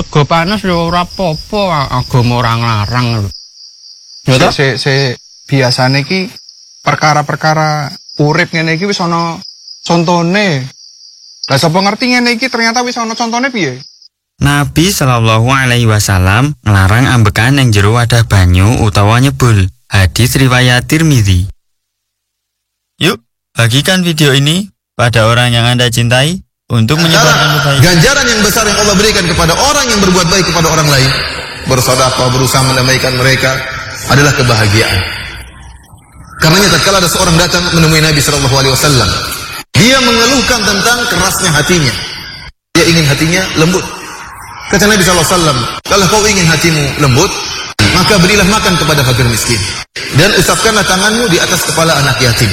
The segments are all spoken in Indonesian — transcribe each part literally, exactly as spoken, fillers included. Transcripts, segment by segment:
Go panas yo ora apa-apa, agama ora nglarang. Ya ta? Se se biasane iki perkara-perkara urip ngene iki wis ana contone. Lah sapa ngerti ngene iki ternyata wis ana contone piye? Nabi sallallahu alaihi wasallam nglarang ambekan yang jero wadah banyu utawa nyebul. Hadis riwayat Tirmidzi. Yuk, bagikan video ini pada orang yang Anda cintai untuk menyebarkan kebaikan. Ganjaran yang besar yang Allah berikan kepada orang yang berbuat baik kepada orang lain, bersedekah, berusaha mendamaikan mereka, adalah kebahagiaan. Karenanya tatkala ada seorang datang menemui Nabi sallallahu alaihi wasallam, dia mengeluhkan tentang kerasnya hatinya. Dia ingin hatinya lembut. Kata Nabi sallallahu alaihi wasallam, kalau kau ingin hatimu lembut, maka berilah makan kepada fakir miskin dan usapkanlah tanganmu di atas kepala anak yatim.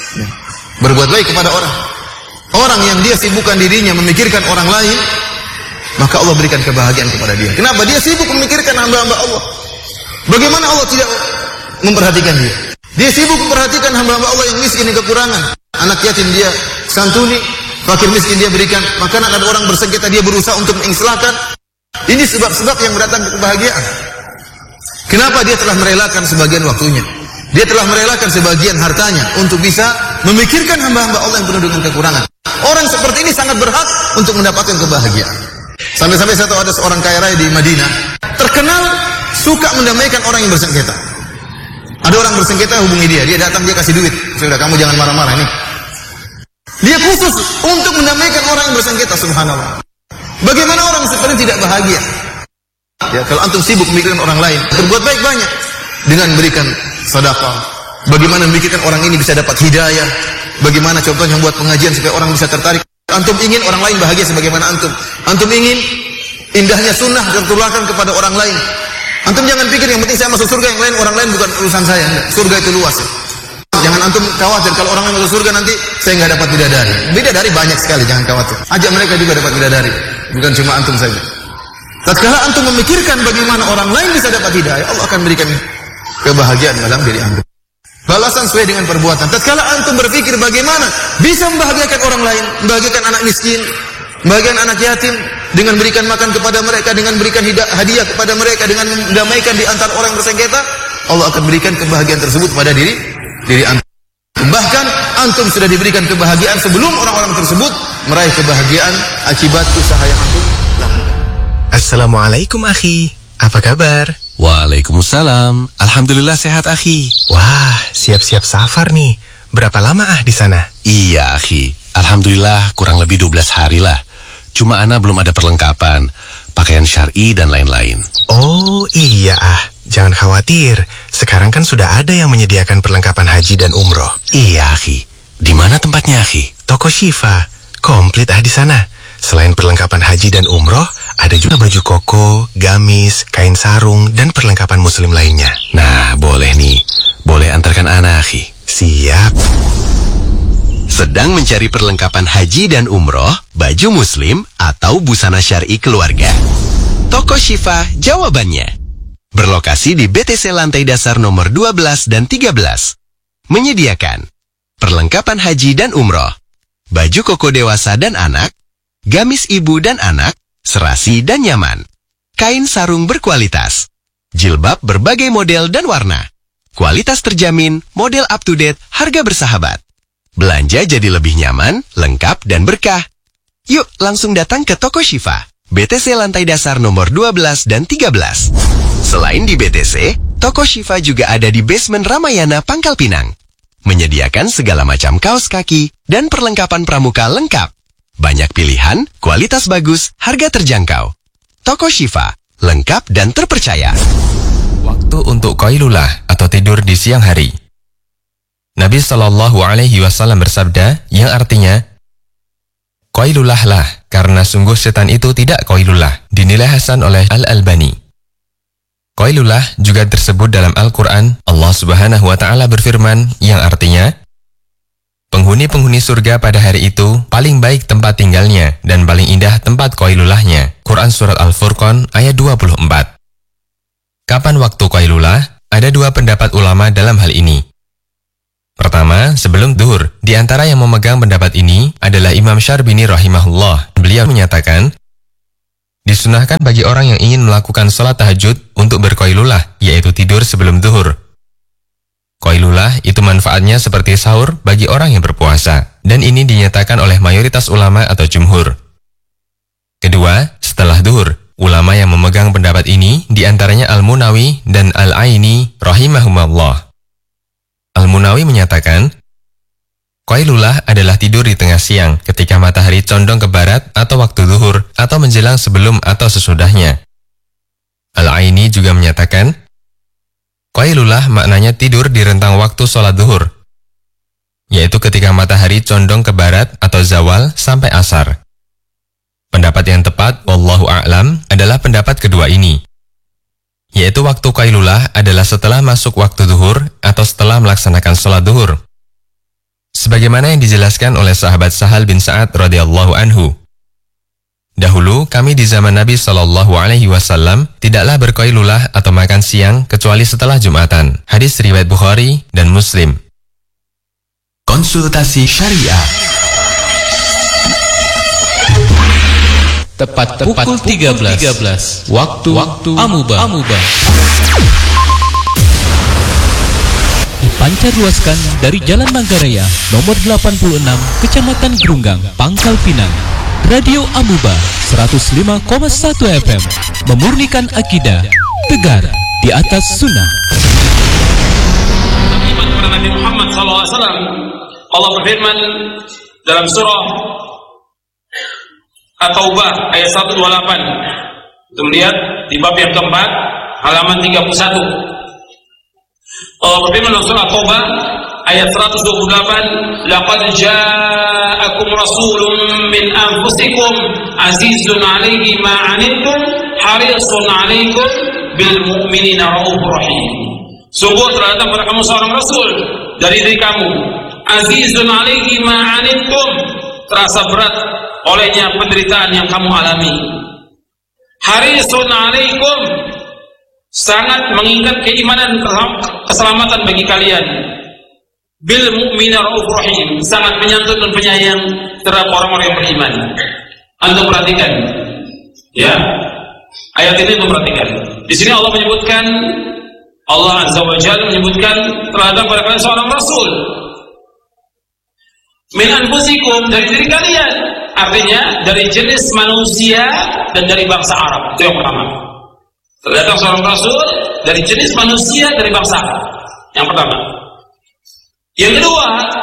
Berbuat baik kepada orang. Orang yang dia sibukkan dirinya memikirkan orang lain, maka Allah berikan kebahagiaan kepada dia. Kenapa? Dia sibuk memikirkan hamba-hamba Allah. Bagaimana Allah tidak memperhatikan dia? Dia sibuk memperhatikan hamba-hamba Allah yang miskin, yang kekurangan. Anak yatim dia santuni, fakir miskin dia berikan makanan. Ada orang bersengketa, dia berusaha untuk mengislahkan. Ini sebab-sebab yang mendatangkan kebahagiaan. Kenapa dia telah merelakan sebagian waktunya? Dia telah merelakan sebagian hartanya untuk bisa memikirkan hamba-hamba Allah yang penuh dengan kekurangan. Orang seperti ini sangat berhak untuk mendapatkan kebahagiaan. Sampai-sampai saya tahu ada seorang kaya raya di Madinah, terkenal suka mendamaikan orang yang bersengketa. Ada orang bersengketa, hubungi dia, dia datang, dia kasih duit. Sudah, kamu jangan marah-marah ini. Dia khusus untuk mendamaikan orang yang bersengketa, subhanallah. Bagaimana orang seperti ini tidak bahagia? Ya, kalau antum sibuk memikirkan orang lain, berbuat baik banyak dengan memberikan sedekah. Bagaimana memikirkan orang ini bisa dapat hidayah? Bagaimana contohnya membuat pengajian supaya orang bisa tertarik? Antum ingin orang lain bahagia sebagaimana antum. Antum ingin indahnya sunnah tertularkan kepada orang lain. Antum jangan pikir yang penting saya masuk surga, yang lain orang lain bukan urusan saya. Surga itu luas. Ya. Jangan antum khawatir kalau orang lain masuk surga nanti saya nggak dapat bidadari. Bidadari banyak sekali, jangan khawatir. Ajak mereka juga dapat bidadari, bukan cuma antum saja. Tatkala antum memikirkan bagaimana orang lain bisa dapat hidayah, Allah akan berikan kebahagiaan dalam diri antum. Balasan sesuai dengan perbuatan. Tatkala antum berpikir bagaimana bisa membahagiakan orang lain, membahagiakan anak miskin, membahagiakan anak yatim, dengan berikan makan kepada mereka, dengan berikan hadiah kepada mereka, dengan mendamaikan di antara orang bersengketa, Allah akan berikan kebahagiaan tersebut pada diri diri antum. Bahkan antum sudah diberikan kebahagiaan sebelum orang-orang tersebut meraih kebahagiaan akibat usaha yang antum lakukan. Assalamualaikum akhi, apa kabar? Waalaikumsalam. Alhamdulillah sehat akhi. Wah, siap-siap safar nih. Berapa lama ah di sana? Iya akhi. Alhamdulillah kurang lebih dua belas hari lah. Cuma ana belum ada perlengkapan, pakaian syar'i dan lain-lain. Oh iya ah, jangan khawatir. Sekarang kan sudah ada yang menyediakan perlengkapan haji dan umroh. Iya akhi. Di mana tempatnya akhi? Toko Syifa. Komplit ah di sana. Selain perlengkapan haji dan umroh, ada juga baju koko, gamis, kain sarung, dan perlengkapan muslim lainnya. Nah, boleh nih. Boleh antarkan ana, akhi. Siap. Sedang mencari perlengkapan haji dan umroh, baju muslim, atau busana syar'i keluarga? Toko Syifa jawabannya. Berlokasi di B T C lantai dasar nomor dua belas dan tiga belas. Menyediakan perlengkapan haji dan umroh, baju koko dewasa dan anak, gamis ibu dan anak, serasi dan nyaman, kain sarung berkualitas, jilbab berbagai model dan warna, kualitas terjamin, model up to date, harga bersahabat. Belanja jadi lebih nyaman, lengkap dan berkah. Yuk langsung datang ke Toko Syifa, B T C lantai dasar nomor dua belas dan tiga belas. Selain di B T C, Toko Syifa juga ada di basement Ramayana, Pangkal Pinang. Menyediakan segala macam kaos kaki dan perlengkapan pramuka lengkap. Banyak pilihan, kualitas bagus, harga terjangkau. Toko Syifa, lengkap dan terpercaya. Waktu untuk qailulah atau tidur di siang hari. Nabi Shallallahu Alaihi Wasallam bersabda, yang artinya, qailulahlah, karena sungguh setan itu tidak qailulah, dinilai hasan oleh Al-Albani. Qailulah juga tersebut dalam Al-Quran. Allah Subhanahu Wa Taala berfirman, yang artinya, penghuni-penghuni surga pada hari itu paling baik tempat tinggalnya dan paling indah tempat qailulahnya. Quran Surat Al-Furqan ayat dua puluh empat. Kapan waktu qailulah? Ada dua pendapat ulama dalam hal ini. Pertama, sebelum duhur. Di antara yang memegang pendapat ini adalah Imam Syarbini rahimahullah. Beliau menyatakan, Disunahkan bagi orang yang ingin melakukan sholat tahajud untuk berqailulah, yaitu tidur sebelum zuhur. Qailulah itu manfaatnya seperti sahur bagi orang yang berpuasa, dan ini dinyatakan oleh mayoritas ulama atau jumhur. Kedua, setelah zuhur, ulama yang memegang pendapat ini diantaranya Al-Munawi dan Al-Aini rahimahumullah. Al-Munawi menyatakan, qailulah adalah tidur di tengah siang ketika matahari condong ke barat atau waktu zuhur atau menjelang sebelum atau sesudahnya. Al-Aini juga menyatakan, qailulah maknanya tidur di rentang waktu sholat zuhur, yaitu ketika matahari condong ke barat atau zawal sampai asar. Pendapat yang tepat, wallahu a'lam, adalah pendapat kedua ini, yaitu waktu qailulah adalah setelah masuk waktu zuhur atau setelah melaksanakan sholat zuhur. Sebagaimana yang dijelaskan oleh sahabat Sahal bin Sa'ad radhiyallahu anhu. Dahulu kami di zaman Nabi Shallallahu Alaihi Wasallam tidaklah berqailulah atau makan siang kecuali setelah Jumatan. Hadis riwayat Bukhari dan Muslim. Konsultasi syariah. Tepat pukul tiga belas waktu, waktu Amuba. Amuba. Dipancarluaskan dari Jalan Manggarai nomor delapan puluh enam, Kecamatan Gerunggang, Pangkal Pinang. Radio Amuba seratus lima koma satu F M, memurnikan akidah, tegar di atas sunnah. Iman kepada Nabi Muhammad sallallahu alaihi wasallam. Allah berfirman dalam surah At-Taubah ayat seratus dua puluh delapan. Kita melihat di bab yang keempat halaman tiga puluh satu. Allah berfirman dalam surah At-Taubah ayat seratus dua puluh delapan, laqad ja'akum rasulun min anfusikum azizun 'alaihi ma 'anittum harisun 'alaikum bil mu'minina raufur rahim. Sungguh telah datang kepada kamu seorang rasul dari diri kamu, azizun 'alaihi ma 'anittum, terasa berat olehnya penderitaan yang kamu alami. Harisun 'alaikum, sangat mengingat keimanan keselamatan bagi kalian. Bil mu'mina raufur rahim, sangat menyantun dan penyayang terhadap orang-orang yang beriman. Anda perhatikan, ya, ayat ini Anda perhatikan. Di sini Allah menyebutkan, Allah Azza wa Jalla menyebutkan terhadap pada kalian seorang rasul. Min anfusikum, dari diri kalian, artinya dari jenis manusia dan dari bangsa Arab. Itu yang pertama. Terdatang seorang rasul dari jenis manusia dari bangsa Arab. Yang pertama. Yang kedua,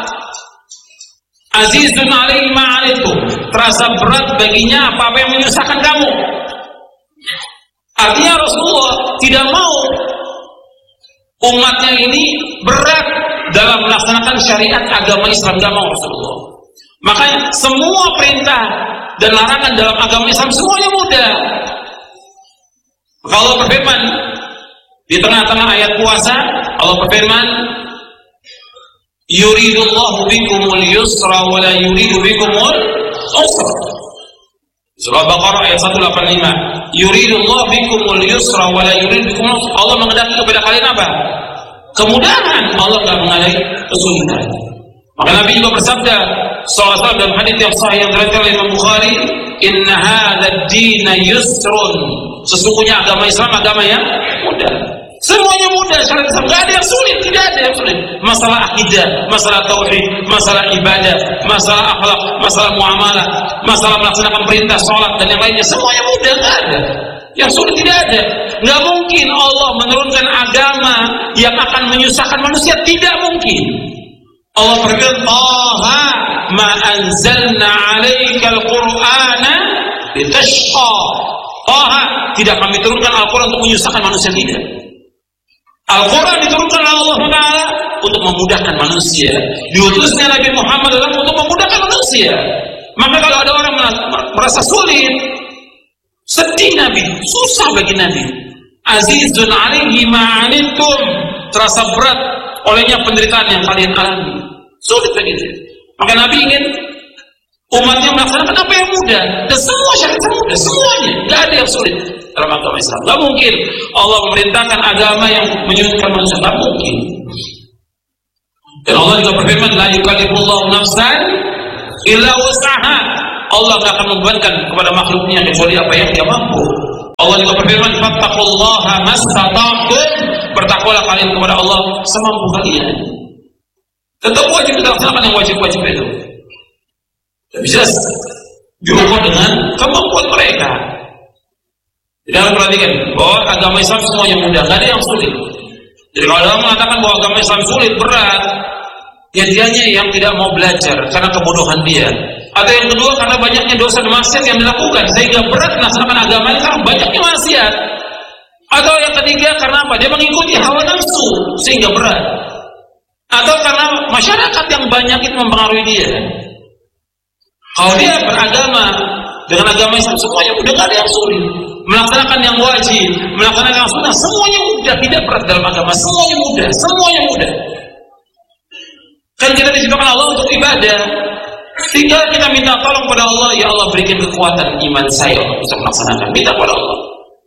azizun 'alaihi ma 'anittum, terasa berat baginya apa-apa yang menyusahkan kamu. Artinya Rasulullah tidak mau umatnya ini berat dalam melaksanakan syariat agama Islam, tidak mau Rasulullah. Makanya semua perintah dan larangan dalam agama Islam semuanya mudah. Maka Allah berfirman di tengah-tengah ayat puasa, Allah berfirman, yuridullahu bikumul yusra wa la yuridu bikumul usra. Surah Baqarah ayat seratus delapan puluh lima. Yuridullahu bikumul yusra wa la yuridu bikumul usra. Allah menghendaki kepada kalian apa? Kemudahan. Allah tidak menghendaki kesulitan. Maka Nabi juga bersabda sallallahu alaihi wasallam dalam hadits yang sahih yang diriwayatkan oleh Imam Bukhari, inna hadzal din yusrun. Sesungguhnya agama Islam agama yang mudah. Semuanya mudah, syariat Islam enggak ada yang sulit, tidak ada yang sulit. Masalah akidah, masalah tauhid, masalah ibadah, masalah akhlak, masalah muamalah, masalah melaksanakan perintah salat dan yang lainnya, semuanya mudah, enggak ada. Yang sulit tidak ada. Enggak mungkin Allah menurunkan agama yang akan menyusahkan manusia, tidak mungkin. Allah berfirman, "Taha ma anzalna 'alaikal Qur'ana litashqa." Taha, tidak kami turunkan Al-Qur'an untuk menyusahkan manusia, tidak. Al-Quran diturunkan oleh Allah Taala untuk memudahkan manusia. Diutusnya Nabi Muhammad adalah untuk memudahkan manusia. Maka kalau ada orang merasa sulit, sedih Nabi, susah bagi Nabi. Azizun 'alaihi ma 'anittum, terasa berat olehnya penderitaan yang kalian alami. Sulit bagi dia. Maka Nabi ingin umatnya melaksanakan apa yang mudah, dan semua syariat mudah, semuanya, tidak ada yang sulit dalam agama Islam. Tidak mungkin Allah memerintahkan agama yang menyulitkan manusia, tidak mungkin. Dan Allah juga berfirman, la yukallifullahu nafsan illa wus'aha. Allah tidak akan membebankan kepada makhluknya kecuali apa yang dia mampu. Allah juga berfirman, fattaqullaha mastata'tum, bertakwalah kalian kepada Allah semampu kalian. Tetap wajib kita laksanakan yang wajib-wajib itu. Tidak bisa diukur dengan kemampuan mereka. Jadi harus perhatikan bahwa agama Islam semuanya mudah, tidak ada yang sulit. Jadi kalau orang mengatakan bahwa agama Islam sulit, berat, ya dianya yang tidak mau belajar karena kebodohan dia. Atau yang kedua karena banyaknya dosa dan maksiat yang dilakukan sehingga berat melaksanakan agama ini karena banyaknya maksiat. Atau yang ketiga karena apa? Dia mengikuti hawa nafsu sehingga berat. Atau karena masyarakat yang banyak itu mempengaruhi dia. Kalau dia beragama dengan agama Islam semuanya mudah, tidak ada yang sulit. Melaksanakan yang wajib, melaksanakan yang sunnah, semuanya mudah, tidak berat dalam agama, semuanya mudah, semuanya mudah. Kan kita diciptakan Allah untuk ibadah. Tinggal kita minta tolong pada Allah, ya Allah berikan kekuatan iman saya untuk bisa melaksanakan. Minta pada Allah.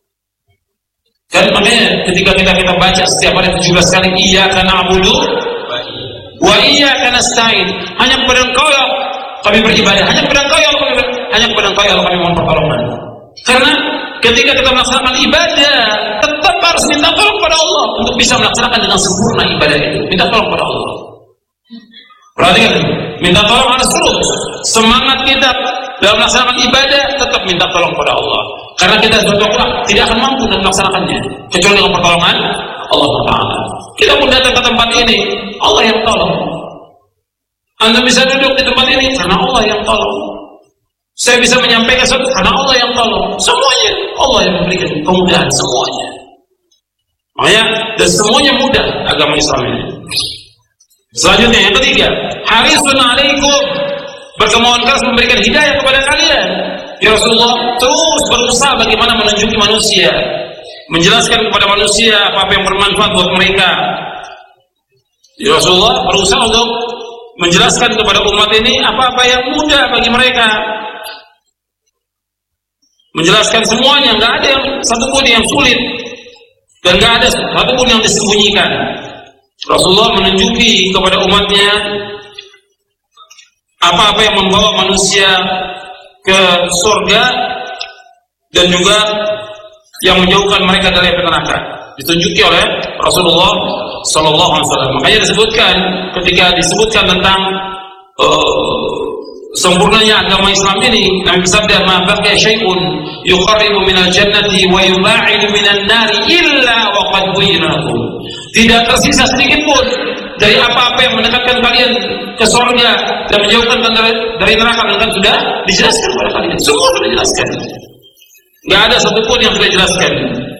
Kan makanya ketika kita kita baca setiap hari tujuh belas kali iyyaka na'budu wa iyyaka nasta'in, hanya kepada Engkau ya kami beribadah, hanya kepada Engkau ya Allah kami ber... hanya kepada Engkau ya Allah kami mohon pertolongan. Karena ketika kita melaksanakan ibadah, tetap harus minta tolong pada Allah untuk bisa melaksanakan dengan sempurna ibadah itu. Minta tolong pada Allah. Perhatikan, minta tolong harus terus. Semangat kita dalam melaksanakan ibadah tetap minta tolong pada Allah. Karena kita sebetulnya tidak akan mampu dalam melaksanakannya kecuali dengan pertolongan Allah Taala. Kita pun datang ke tempat ini, Allah yang tolong. Anda bisa duduk di tempat ini karena Allah yang tolong. Saya bisa menyampaikan sesuatu karena Allah yang tolong. Semuanya Allah yang memberikan kemudahan semuanya. Makanya dan semuanya mudah agama Islam ini. Selanjutnya yang ketiga, harisun alaikum, berkemauan keras memberikan hidayah kepada kalian. Ya Rasulullah, terus berusaha bagaimana menunjuki manusia, menjelaskan kepada manusia apa-apa yang bermanfaat buat mereka. Ya Rasulullah berusaha untuk menjelaskan kepada umat ini apa-apa yang mudah bagi mereka. Menjelaskan semuanya, nggak ada yang satupun yang sulit dan nggak ada satupun yang disembunyikan. Rasulullah menunjuki kepada umatnya apa-apa yang membawa manusia ke surga dan juga yang menjauhkan mereka dari api neraka. Ditunjuki oleh Rasulullah Sallallahu Alaihi Wasallam. Makanya disebutkan ketika disebutkan tentang uh, sempurnanya agama Islam ini, Nabi bersabda, "Ma baqiya syai'un yuqarribu minal jannati wa yuba'idu minan nari illa wa qad buyyina lakum." Tidak tersisa sedikit pun dari apa-apa yang mendekatkan kalian ke surga dan menjauhkan dari, dari neraka, dan sudah dijelaskan kepada kalian. Semua sudah dijelaskan. Tidak ada satupun yang sudah dijelaskan.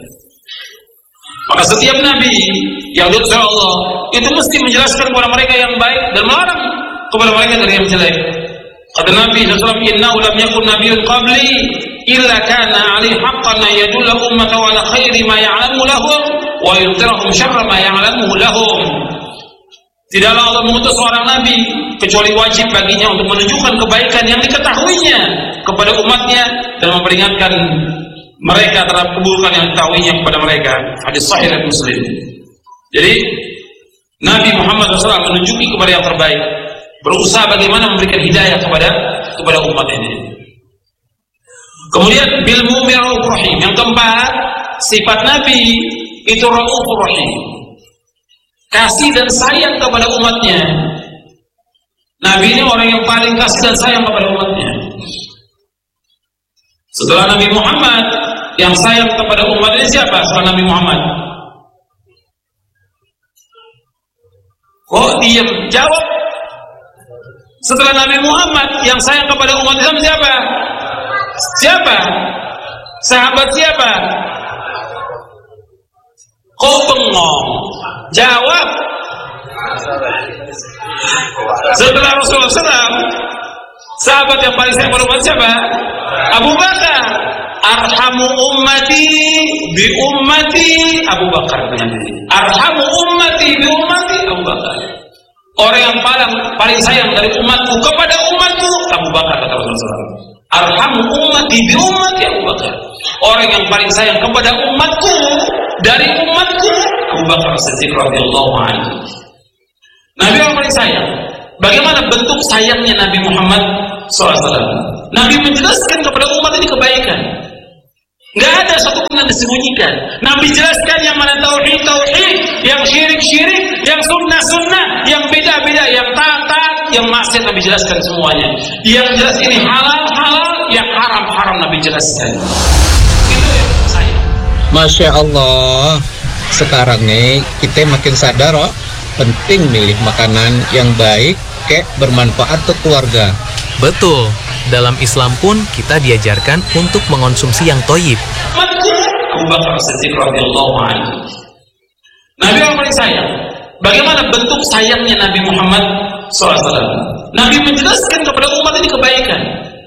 Maka setiap nabi yang diutus oleh Allah itu mesti menjelaskan kepada mereka yang baik dan melarang kepada mereka dari yang jelek. Kata Nabi sallallahu alaihi wasallam, "Innahu lam yakun nabiyyun qabli illa kana 'alaihi haqqan an yadulla ummatahu 'ala khairi ma ya'lamu lahum wa yunzirahum syarra ma ya'lamu lahum." Tidaklah Allah mengutus seorang nabi kecuali wajib baginya untuk menunjukkan kebaikan yang diketahuinya kepada umatnya dan memperingatkan mereka terhadap keburukan yang diketahuinya kepada mereka. Hadis sahih riwayat Muslim. Jadi Nabi Muhammad shallallahu alaihi wasallam menunjuki kepada yang terbaik, berusaha bagaimana memberikan hidayah kepada kepada umat ini. Kemudian bil mu'min raufur rahim. Yang keempat, sifat Nabi itu raufur rahim. Kasih dan sayang kepada umatnya. Nabi ini orang yang paling kasih dan sayang kepada umatnya. Setelah Nabi Muhammad, yang sayang kepada umat ini siapa setelah Nabi Muhammad? Kok diam? Jawab. Setelah Nabi Muhammad, yang sayang kepada umat Islam siapa? Siapa? Sahabat siapa? Kok bengong? Jawab. Setelah Rasulullah shallallahu alaihi wasallam, sahabat yang paling sayang kepada umat siapa? Abu Bakar. Arhamu ummati bi ummati Abu Bakar. Arhamu ummati bi ummati Abu Bakar. Orang yang paling paling sayang dari umatku kepada umatku Abu Bakar, kata Rasulullah. Arhamu ummati bi ummati Abu Bakar. Orang yang paling sayang kepada umatku dari umatku Abu Bakar As-Siddiq radhiyallahu anhu. Nabi yang paling sayang. Bagaimana bentuk sayangnya Nabi Muhammad shallallahu alaihi wasallam. Nabi menjelaskan kepada umat ini kebaikan. Nggak ada satu pun yang disembunyikan. Nabi jelaskan yang mana tauhid tauhid, yang syirik syirik, yang sunnah sunnah, yang beda beda, yang taat taat, yang maksiat Nabi jelaskan semuanya. Yang jelas ini halal halal, yang haram haram Nabi jelaskan. Itu yang saya. Masya Allah. Sekarang nih kita makin sadar oh, penting milih makanan yang baik, kayak bermanfaat untuk keluarga. Betul. Dalam Islam pun kita diajarkan untuk mengonsumsi yang thayyib. Abu Bakar As-Siddiq radhiyallahu anhu. Nabi yang paling sayang. Bagaimana bentuk sayangnya Nabi Muhammad shallallahu alaihi wasallam? Nabi menjelaskan kepada umat ini kebaikan.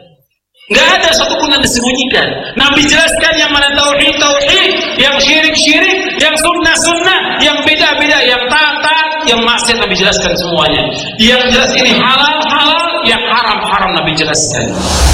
Nggak ada satu pun yang disembunyikan. Nabi jelaskan yang mana tauhid tauhid, yang syirik syirik, yang sunnah sunnah, yang beda beda, yang taat taat, yang maksiat Nabi jelaskan semuanya. Yang jelas ini halal halal, yang haram haram Nabi jelaskan.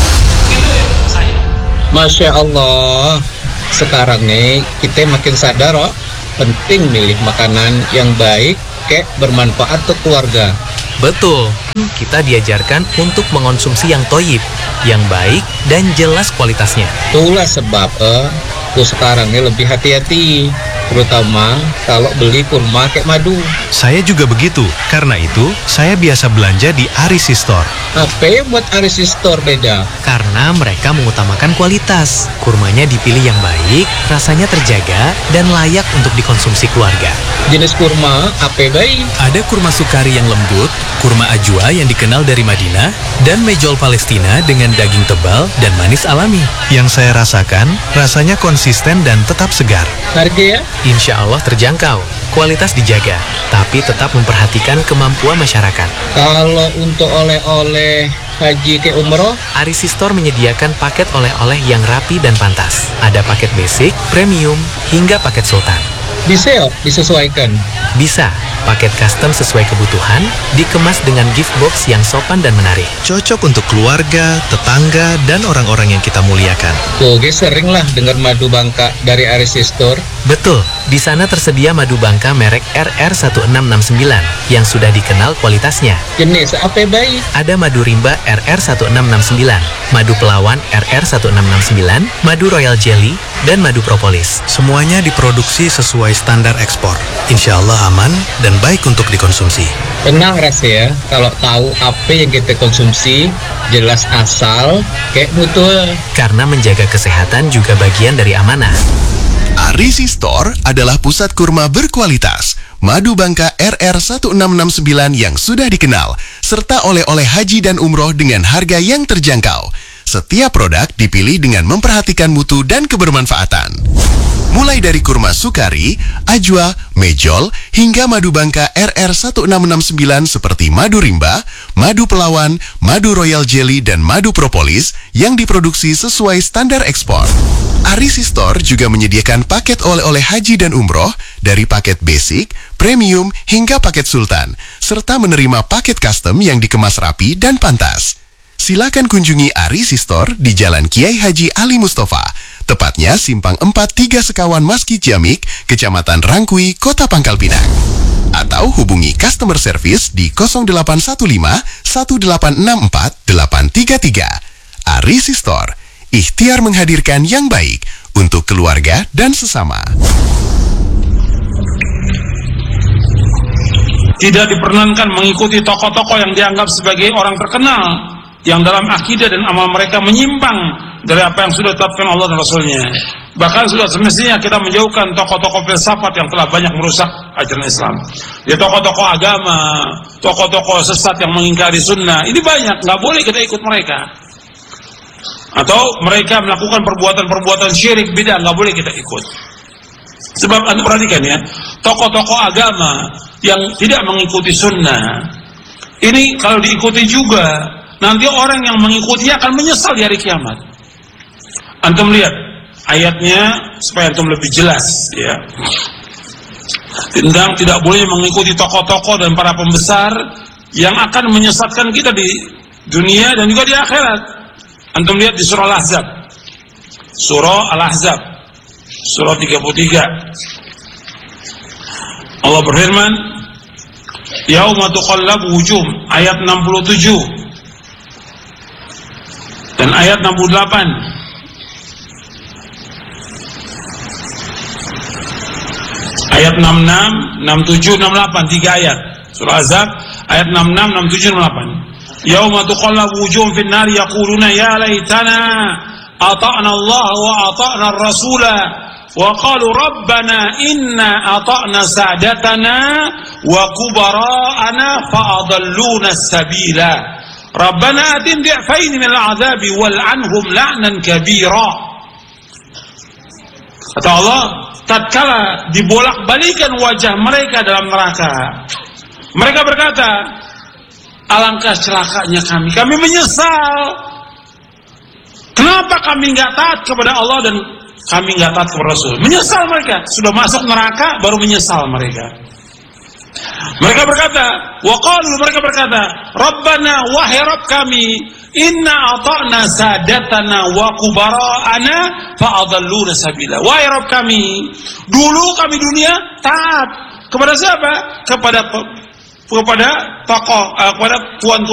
Itu yang saya. Masya Allah. Sekarang nih kita makin sadar oh, penting milih makanan yang baik, kayak bermanfaat untuk keluarga. Betul. Kita diajarkan untuk mengonsumsi yang thayyib, yang baik dan jelas kualitasnya. Itulah sebab eh, aku sekarang ini lebih hati-hati, terutama kalau beli kurma kayak madu. Saya juga begitu. Karena itu, saya biasa belanja di Arisi Store. Apa yang buat Arisi Store beda? Karena mereka mengutamakan kualitas. Kurmanya dipilih yang baik, rasanya terjaga, dan layak untuk dikonsumsi keluarga. Jenis kurma apa baik? Ada kurma sukari yang lembut, kurma ajwa yang dikenal dari Madinah, dan mejol Palestina dengan daging tebal dan manis alami. Yang saya rasakan, rasanya konsisten dan tetap segar. Harga ya? Insya Allah terjangkau, kualitas dijaga, tapi tetap memperhatikan kemampuan masyarakat. Kalau untuk oleh-oleh haji ke umroh, Arisi Store menyediakan paket oleh-oleh yang rapi dan pantas. Ada paket basic, premium, hingga paket sultan. Bisa ya? Disesuaikan? Bisa. Paket custom sesuai kebutuhan, dikemas dengan gift box yang sopan dan menarik. Cocok untuk keluarga, tetangga, dan orang-orang yang kita muliakan. Oke, sering lah dengar madu Bangka dari Arisi Store. Betul, di sana tersedia madu Bangka merek R R satu enam enam sembilan yang sudah dikenal kualitasnya. Jenis apa baik? Ada madu rimba R R satu enam enam sembilan, madu pelawan R R satu enam enam sembilan, madu royal jelly, dan madu propolis. Semuanya diproduksi sesuai standar ekspor. Insya Allah aman dan baik untuk dikonsumsi. Tenang Ras ya, kalau tahu apa yang kita konsumsi, jelas asal, kayak mutu. Karena menjaga kesehatan juga bagian dari amanah. Arisi Store adalah pusat kurma berkualitas. Madu Bangka R R satu enam enam sembilan yang sudah dikenal, serta oleh-oleh haji dan umroh dengan harga yang terjangkau. Setiap produk dipilih dengan memperhatikan mutu dan kebermanfaatan. Mulai dari kurma sukari, ajwa, mejol, hingga madu Bangka R R satu enam enam sembilan seperti madu rimba, madu pelawan, madu royal jelly, dan madu propolis yang diproduksi sesuai standar ekspor. Arisi Store juga menyediakan paket oleh-oleh haji dan umroh dari paket basic, premium, hingga paket sultan, serta menerima paket custom yang dikemas rapi dan pantas. Silakan kunjungi Arisi Store di Jalan Kiai Haji Ali Mustafa, tepatnya Simpang empat tiga Sekawan Masjid Jamik, Kecamatan Rangkui, Kota Pangkal Pinang. Atau hubungi customer service di nol delapan satu lima satu delapan enam empat delapan tiga tiga. Arisi Store, ikhtiar menghadirkan yang baik untuk keluarga dan sesama. Tidak diperkenankan mengikuti tokoh-tokoh yang dianggap sebagai orang terkenal, yang dalam akidah dan amal mereka menyimpang dari apa yang sudah ditetapkan Allah dan Rasulnya. Bahkan sudah semestinya kita menjauhkan tokoh-tokoh filsafat yang telah banyak merusak ajaran Islam. Ya, tokoh-tokoh agama, tokoh-tokoh sesat yang mengingkari sunnah, ini banyak, nggak boleh kita ikut mereka. Atau mereka melakukan perbuatan-perbuatan syirik bidah, nggak boleh kita ikut. Sebab Anda perhatikan ya, tokoh-tokoh agama yang tidak mengikuti sunnah, ini kalau diikuti juga, nanti orang yang mengikutinya akan menyesal di hari kiamat. Antum lihat ayatnya supaya antum lebih jelas ya. Tentang tidak boleh mengikuti tokoh-tokoh dan para pembesar yang akan menyesatkan kita di dunia dan juga di akhirat. Antum lihat di surah Al-Ahzab. Surah Al-Ahzab. Surah tiga puluh tiga. Allah berfirman, Yauma tuqallabu wujuh, ayat enam puluh tujuh. Dan ayat enam puluh delapan. Ayat enam puluh enam, enam puluh tujuh, enam puluh delapan, tiga ayat. Surah Azab ayat enam puluh enam, enam puluh tujuh, enam puluh delapan. Yauma tuqallabu wujuhum fin nar yaquluna ya laitana ata'na Allah wa ata'na ar-rasula wa qalu rabbana inna ata'na sadatana wa kubara'ana fa adalluna as-sabila. Rabbana atim di'fain min al-'adzabi wal 'anhum la'nan kabira. Kata Allah, tatkala dibolak-balikan wajah mereka dalam neraka, mereka berkata, alangkah celakanya kami, kami menyesal. Kenapa kami nggak taat kepada Allah dan kami nggak taat kepada Rasul? Menyesal mereka, sudah masuk neraka baru menyesal mereka. Mereka berkata, waqalu, mereka berkata, Rabbana, wahai Rabb kami, inna ata'na sadatana wa kubara'ana fa'adalluna sabila. Wahai Rabb kami, dulu kami dunia taat kepada siapa? Kepada kepada tokoh, uh, kepada tuan-tuan